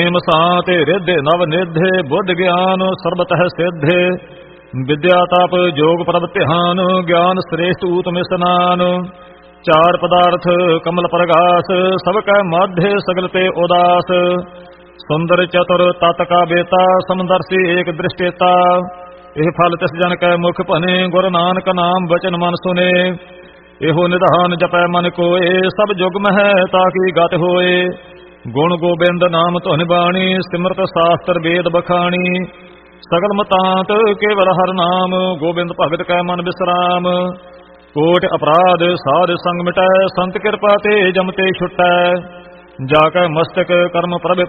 ਸਾਤੇ ਰਿਧੇ ਨਵ ਨਿਧੇ ਬੁੱਧ ਗਿਆਨ ਸਰਬਤਹਿ ਸਿੱਧੇ ਵਿਦਿਆ ਤਪ ਜੋਗ ਪ੍ਰਭ ਧਿਆਨ ਗਿਆਨ ਸ੍ਰੇਸ਼ਟ ਊਤਮ ਇਸਨਾਨ ਚਾਰ ਪਦਾਰਥ ਕਮਲ ਪ੍ਰਗਾਸ ਸਭ ਕੈ ਮਾਧੇ ਸਗਲ ਤੇ ਉਦਾਸ ਸੁੰਦਰ ਚਤੁਰ ਤਤ ਕਾ ਬੇਤਾ ਸਮਦਰਸੀ ਏਕ ਦ੍ਰਿਸ਼ਟੇਤਾ ਇਹ ਫਲ ਤਿਸ ਜਨ ਕੈ ਮੁਖ ਭਨੇ ਗੁਰ ਨਾਨਕ ਨਾਮ ਬਚਨ ਮਨ ਸੁਨੇ ਇਹੋ ਨਿਧਾਨ ਜਪੈ ਮਨ ਕੋਏ ਸਭ ਜੁਗ ਮਹਿ ਤਾਕੀ ਗਤ ਹੋਏ ਗੁਣ ਗੋਬਿੰਦ ਨਾਮ ਧੁਨ ਬਾਣੀ ਸਿਮਰਤ ਸ਼ਾਸਤਰ ਵੇਦ ਬਖਾਣੀ ਸਗਲ ਮਤਾਂਤ ਕੇਵਲ ਹਰ ਨਾਮ ਗੋਬਿੰਦ ਭਗਤ ਕੈ ਮਨ ਬਿਸਰਾਮ ਕੋਟ ਅਪਰਾਧ ਸਾਧ ਸੰਗ ਮਿਟੈ ਸੰਤ ਕਿਰਪਾ ਤੇ ਜਮ ਤੇ ਛੁਟੈ ਜਾ ਕੈ ਮਸਤਕ ਕਰਮ ਪ੍ਰਭ